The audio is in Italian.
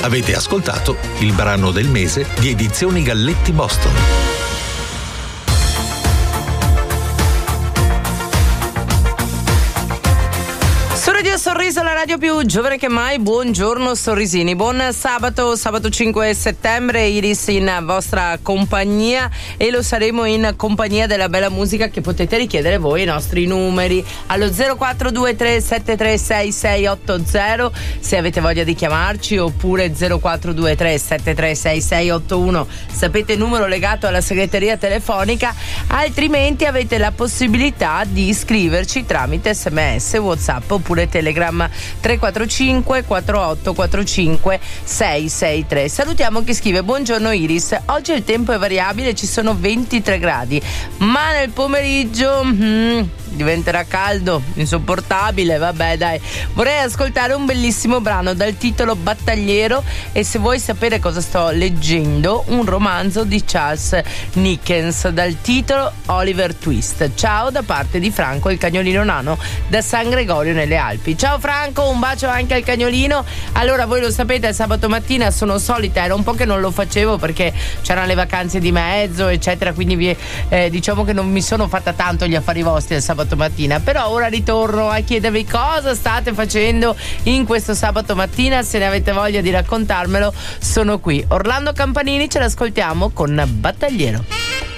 Avete ascoltato il brano del mese di Edizioni Galletti Boston. Radio Sorriso, la radio più giovane che mai. Buongiorno sorrisini, buon sabato 5 settembre. Iris in vostra compagnia, e lo saremo in compagnia della bella musica che potete richiedere voi ai nostri numeri allo 0423 736680 se avete voglia di chiamarci, oppure 0423 736681, sapete, numero legato alla segreteria telefonica. Altrimenti avete la possibilità di scriverci tramite SMS, WhatsApp oppure Telegram 345 4845 663. Salutiamo chi scrive: buongiorno Iris, oggi il tempo è variabile, ci sono 23 gradi, ma nel pomeriggio diventerà caldo, insopportabile. Vabbè, dai, vorrei ascoltare un bellissimo brano dal titolo Battagliero, e se vuoi sapere cosa sto leggendo, un romanzo di Charles Dickens dal titolo Oliver Twist. Ciao da parte di Franco, il cagnolino nano da San Gregorio nelle Alpi. Ciao Franco, un bacio anche al cagnolino. Allora, voi lo sapete, sabato mattina sono solita, era un po' che non lo facevo perché c'erano le vacanze di mezzo eccetera, quindi diciamo che non mi sono fatta tanto gli affari vostri il sabato mattina, però ora ritorno a chiedervi cosa state facendo in questo sabato mattina. Se ne avete voglia di raccontarmelo, sono qui. Orlando Campanini, ce l'ascoltiamo con Battagliero.